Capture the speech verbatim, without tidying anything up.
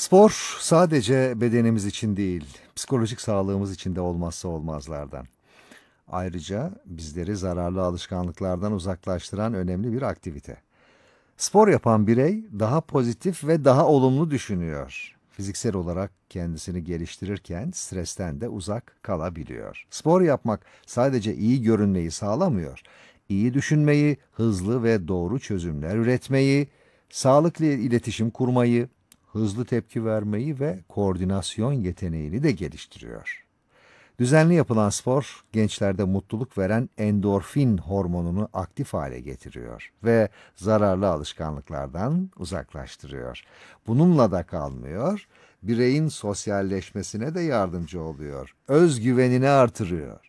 Spor sadece bedenimiz için değil, psikolojik sağlığımız için de olmazsa olmazlardan. Ayrıca bizleri zararlı alışkanlıklardan uzaklaştıran önemli bir aktivite. Spor yapan birey daha pozitif ve daha olumlu düşünüyor. Fiziksel olarak kendisini geliştirirken stresten de uzak kalabiliyor. Spor yapmak sadece iyi görünmeyi sağlamıyor. İyi düşünmeyi, hızlı ve doğru çözümler üretmeyi, sağlıklı iletişim kurmayı, hızlı tepki vermeyi ve koordinasyon yeteneğini de geliştiriyor. Düzenli yapılan spor, gençlerde mutluluk veren endorfin hormonunu aktif hale getiriyor ve zararlı alışkanlıklardan uzaklaştırıyor. Bununla da kalmıyor, bireyin sosyalleşmesine de yardımcı oluyor, özgüvenini artırıyor.